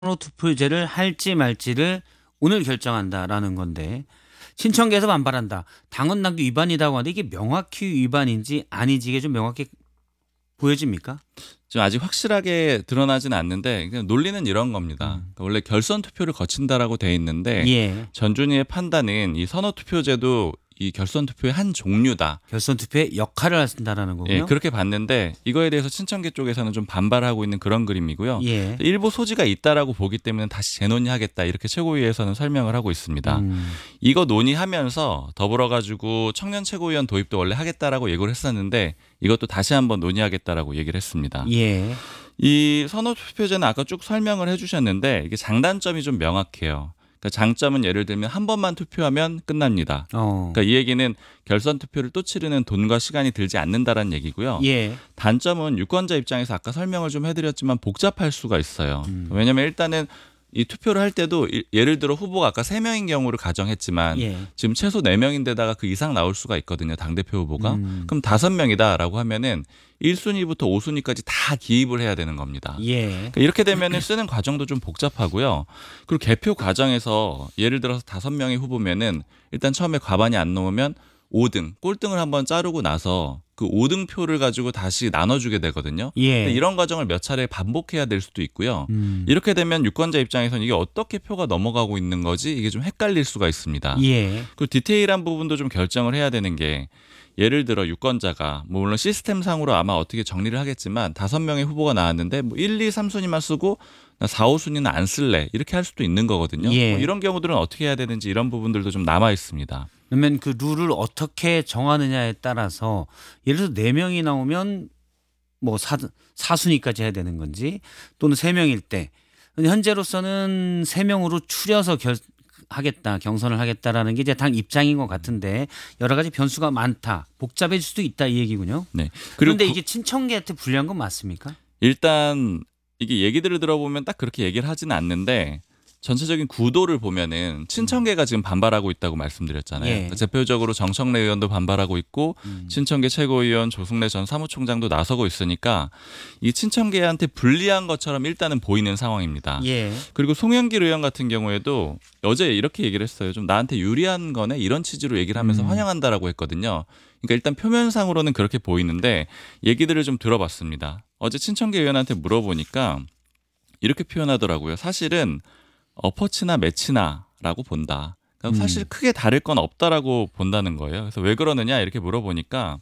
투표제를 할지 말지를 오늘 결정한다라는 건데 신청계에서 반발한다. 당헌 당규 위반이라고 하는데 이게 명확히 위반인지 아닌지 이게 좀 명확히 보여집니까? 지금 아직 확실하게 드러나진 않는데 그냥 논리는 이런 겁니다. 그러니까 원래 결선 투표를 거친다라고 돼 있는데 예. 전준희의 판단은 이 선호 투표제도 이 결선 투표의 한 종류다. 결선 투표의 역할을 한다라는 예, 거고요. 그렇게 봤는데 이거에 대해서 친청계 쪽에서는 좀 반발하고 있는 그런 그림이고요. 예. 일부 소지가 있다라고 보기 때문에 다시 재논의하겠다 이렇게 최고위에서는 설명을 하고 있습니다. 이거 논의하면서 더불어 가지고 청년 최고위원 도입도 원래 하겠다라고 예고를 했었는데 이것도 다시 한번 논의하겠다라고 얘기를 했습니다. 예. 이 선호 투표제는 아까 쭉 설명을 해주셨는데 이게 장단점이 좀 명확해요. 그러니까 장점은 예를 들면 한 번만 투표하면 끝납니다. 그러니까 이 얘기는 결선 투표를 또 치르는 돈과 시간이 들지 않는다라는 얘기고요. 예. 단점은 유권자 입장에서 아까 설명을 좀 해드렸지만 복잡할 수가 있어요. 왜냐하면 일단은 이 투표를 할 때도 예를 들어 후보가 아까 3명인 경우를 가정했지만 예. 지금 최소 4명인데다가 그 이상 나올 수가 있거든요. 당대표 후보가. 그럼 5명이다라고 하면은 1순위부터 5순위까지 다 기입을 해야 되는 겁니다. 예. 그러니까 이렇게 되면은 쓰는 과정도 좀 복잡하고요. 그리고 개표 과정에서 예를 들어서 5명의 후보면은 일단 처음에 과반이 안 넘으면 5등, 꼴등을 한번 자르고 나서 그 5등 표를 가지고 다시 나눠주게 되거든요. 예. 이런 과정을 몇 차례 반복해야 될 수도 있고요. 이렇게 되면 유권자 입장에서는 이게 어떻게 표가 넘어가고 있는 거지 이게 좀 헷갈릴 수가 있습니다. 예. 그 디테일한 부분도 좀 결정을 해야 되는 게 예를 들어 유권자가 뭐 물론 시스템상으로 아마 어떻게 정리를 하겠지만 5명의 후보가 나왔는데 뭐 1, 2, 3순위만 쓰고 나 4, 5순위는 안 쓸래 이렇게 할 수도 있는 거거든요. 예. 뭐 이런 경우들은 어떻게 해야 되는지 이런 부분들도 좀 남아 있습니다. 그러면 그 룰을 어떻게 정하느냐에 따라서 예를 들어서 4명이 나오면 뭐 4순위까지 해야 되는 건지 또는 3명일 때 현재로서는 3명으로 추려서 하겠다 경선을 하겠다라는 게 이제 당 입장인 것 같은데 여러 가지 변수가 많다 복잡해질 수도 있다 이 얘기군요. 네. 그런데 이게 친청계한테 불리한 건 맞습니까? 일단 이게 얘기들을 들어보면 딱 그렇게 얘기를 하지는 않는데 전체적인 구도를 보면은 친청계가 지금 반발하고 있다고 말씀드렸잖아요. 예. 그러니까 대표적으로 정청래 의원도 반발하고 있고 친청계 최고위원 조승래 전 사무총장도 나서고 있으니까 이 친청계한테 불리한 것처럼 일단은 보이는 상황입니다. 예. 그리고 송영길 의원 같은 경우에도 어제 이렇게 얘기를 했어요. 좀 나한테 유리한 거네 이런 취지로 얘기를 하면서 환영한다라고 했거든요. 그러니까 일단 표면상으로는 그렇게 보이는데 얘기들을 좀 들어봤습니다. 어제 친청계 의원한테 물어보니까 이렇게 표현하더라고요. 사실은 어퍼치나 매치나라고 본다. 그러니까 사실 크게 다를 건 없다라고 본다는 거예요. 그래서 왜 그러느냐 이렇게 물어보니까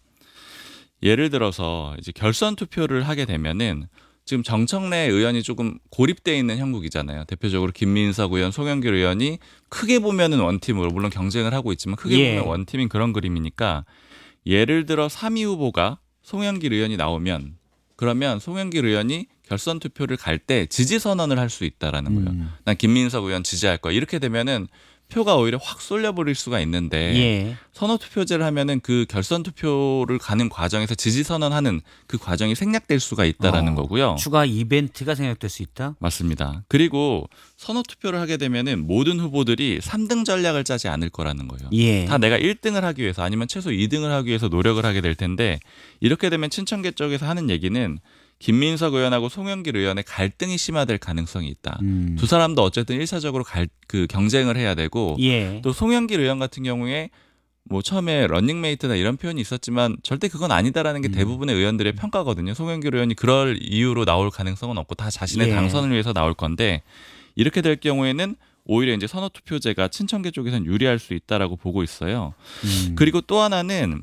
예를 들어서 이제 결선 투표를 하게 되면은 지금 정청래 의원이 조금 고립돼 있는 형국이잖아요. 대표적으로 김민석 의원, 송영길 의원이 크게 보면은 원팀으로 물론 경쟁을 하고 있지만 크게 예. 보면 원팀인 그런 그림이니까 예를 들어 3위 후보가 송영길 의원이 나오면 그러면 송영길 의원이 결선 투표를 갈 때 지지 선언을 할 수 있다라는 거예요. 난 김민석 의원 지지할 거야. 이렇게 되면은 표가 오히려 확 쏠려버릴 수가 있는데 예. 선호 투표제를 하면은 그 결선 투표를 가는 과정에서 지지 선언하는 그 과정이 생략될 수가 있다라는 거고요. 추가 이벤트가 생각될 수 있다. 맞습니다. 그리고 선호 투표를 하게 되면은 모든 후보들이 3등 전략을 짜지 않을 거라는 거예요. 예. 다 내가 1등을 하기 위해서 아니면 최소 2등을 하기 위해서 노력을 하게 될 텐데 이렇게 되면 친청계 쪽에서 하는 얘기는 김민석 의원하고 송영길 의원의 갈등이 심화될 가능성이 있다. 두 사람도 어쨌든 1차적으로 그 경쟁을 해야 되고 예. 또 송영길 의원 같은 경우에 뭐 처음에 런닝메이트나 이런 표현이 있었지만 절대 그건 아니다라는 게 대부분의 의원들의 평가거든요. 송영길 의원이 그럴 이유로 나올 가능성은 없고 다 자신의 예. 당선을 위해서 나올 건데 이렇게 될 경우에는 오히려 이제 선호투표제가 친청계 쪽에서는 유리할 수 있다라고 보고 있어요. 그리고 또 하나는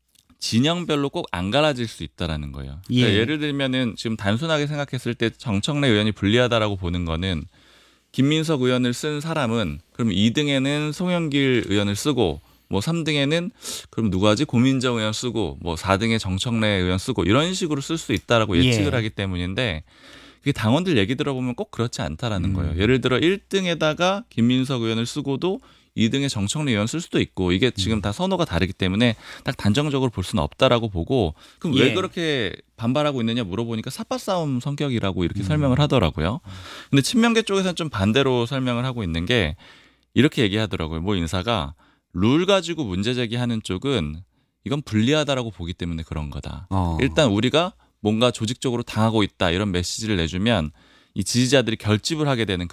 진영별로 꼭 안 갈라질 수 있다라는 거예요. 그러니까 예. 예를 들면은 지금 단순하게 생각했을 때 정청래 의원이 불리하다라고 보는 거는 김민석 의원을 쓴 사람은 그럼 2등에는 송영길 의원을 쓰고 뭐 3등에는 그럼 누구 하지? 고민정 의원 쓰고 뭐 4등에 정청래 의원 쓰고 이런 식으로 쓸 수 있다라고 예측을 예. 하기 때문인데 그게 당원들 얘기 들어보면 꼭 그렇지 않다라는 거예요. 예를 들어 1등에다가 김민석 의원을 쓰고도 2등에 정청래 의원 쓸 수도 있고 이게 지금 다 선호가 다르기 때문에 딱 단정적으로 볼 수는 없다라고 보고 그럼 예. 왜 그렇게 반발하고 있느냐 물어보니까 삿바싸움 성격이라고 이렇게 설명을 하더라고요. 근데 친명계 쪽에서는 좀 반대로 설명을 하고 있는 게 이렇게 얘기하더라고요. 뭐 인사가 룰 가지고 문제 제기하는 쪽은 이건 불리하다라고 보기 때문에 그런 거다. 일단 우리가 뭔가 조직적으로 당하고 있다 이런 메시지를 내주면 이 지지자들이 결집을 하게 되는